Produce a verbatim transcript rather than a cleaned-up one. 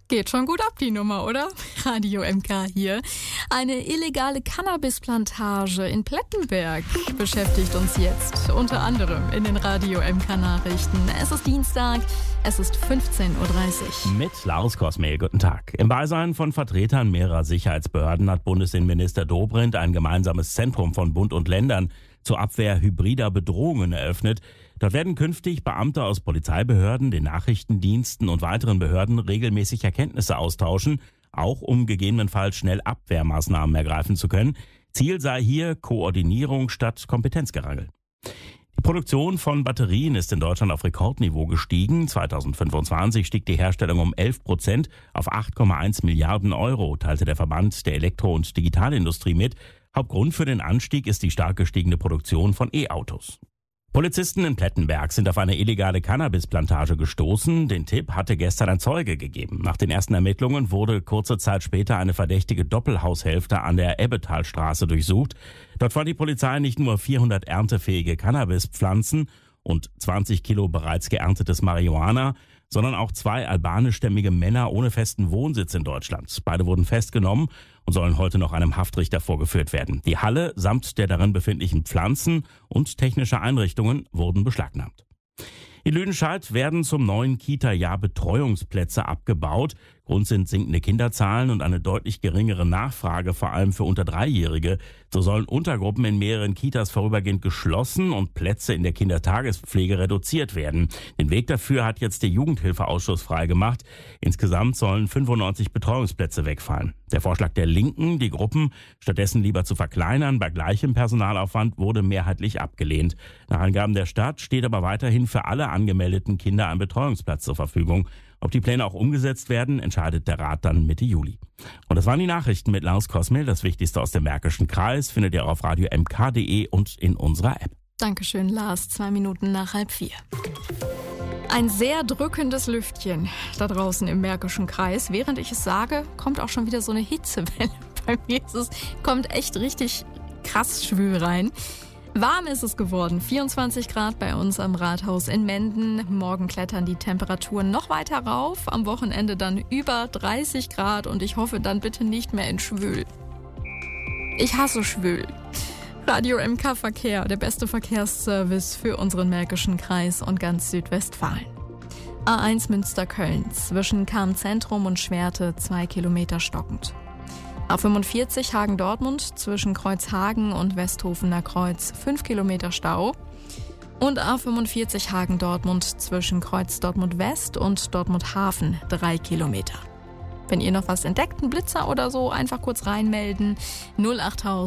Geht schon gut ab, die Nummer, oder? Radio M K hier. Eine illegale Cannabisplantage in Plettenberg beschäftigt uns jetzt. Unter anderem in den Radio M K-Nachrichten. Es ist Dienstag, es ist fünfzehn Uhr dreißig. Mit Lars Kosmel, guten Tag. Im Beisein von Vertretern mehrerer Sicherheitsbehörden hat Bundesinnenminister Dobrindt ein gemeinsames Zentrum von Bund und Ländern zur Abwehr hybrider Bedrohungen eröffnet. Dort werden künftig Beamte aus Polizeibehörden, den Nachrichtendiensten und weiteren Behörden regelmäßig Erkenntnisse austauschen, auch um gegebenenfalls schnell Abwehrmaßnahmen ergreifen zu können. Ziel sei hier Koordinierung statt Kompetenzgerangel. Die Produktion von Batterien ist in Deutschland auf Rekordniveau gestiegen. zweitausendfünfundzwanzig stieg die Herstellung um elf Prozent auf acht Komma eins Milliarden Euro, teilte der Verband der Elektro- und Digitalindustrie mit. Hauptgrund für den Anstieg ist die stark gestiegene Produktion von E-Autos. Polizisten in Plettenberg sind auf eine illegale Cannabisplantage gestoßen. Den Tipp hatte gestern ein Zeuge gegeben. Nach den ersten Ermittlungen wurde kurze Zeit später eine verdächtige Doppelhaushälfte an der Ebbetalstraße durchsucht. Dort fand die Polizei nicht nur vierhundert erntefähige Cannabispflanzen und zwanzig Kilo bereits geerntetes Marihuana, sondern auch zwei albanischstämmige Männer ohne festen Wohnsitz in Deutschland. Beide wurden festgenommen und sollen heute noch einem Haftrichter vorgeführt werden. Die Halle samt der darin befindlichen Pflanzen und technische Einrichtungen wurden beschlagnahmt. In Lüdenscheid werden zum neuen Kita-Jahr Betreuungsplätze abgebaut. Grund sind sinkende Kinderzahlen und eine deutlich geringere Nachfrage, vor allem für unter Dreijährige. So sollen Untergruppen in mehreren Kitas vorübergehend geschlossen und Plätze in der Kindertagespflege reduziert werden. Den Weg dafür hat jetzt der Jugendhilfeausschuss freigemacht. Insgesamt sollen fünfundneunzig Betreuungsplätze wegfallen. Der Vorschlag der Linken, die Gruppen stattdessen lieber zu verkleinern bei gleichem Personalaufwand, wurde mehrheitlich abgelehnt. Nach Angaben der Stadt steht aber weiterhin für alle angemeldeten Kinder ein Betreuungsplatz zur Verfügung. Ob die Pläne auch umgesetzt werden, entscheidet der Rat dann Mitte Juli. Und das waren die Nachrichten mit Lars Kosmel. Das Wichtigste aus dem Märkischen Kreis findet ihr auf radio m k punkt d e und in unserer App. Dankeschön, Lars. Zwei Minuten nach halb vier. Ein sehr drückendes Lüftchen da draußen im Märkischen Kreis. Während ich es sage, kommt auch schon wieder so eine Hitzewelle. Bei mir ist es, kommt echt richtig krass schwül rein. Warm ist es geworden, vierundzwanzig Grad bei uns am Rathaus in Menden. Morgen klettern die Temperaturen noch weiter rauf, am Wochenende dann über dreißig Grad und ich hoffe dann bitte nicht mehr in schwül. Ich hasse schwül. Radio M K Verkehr, der beste Verkehrsservice für unseren Märkischen Kreis und ganz Südwestfalen. A eins Münster-Köln, zwischen Cham-Zentrum und Schwerte, zwei Kilometer stockend. A fünfundvierzig Hagen-Dortmund zwischen Kreuzhagen und Westhofener Kreuz fünf Kilometer Stau und A fünfundvierzig Hagen-Dortmund zwischen Kreuz Dortmund West und Dortmund Hafen drei Kilometer. Wenn ihr noch was entdeckt, einen Blitzer oder so, einfach kurz reinmelden null acht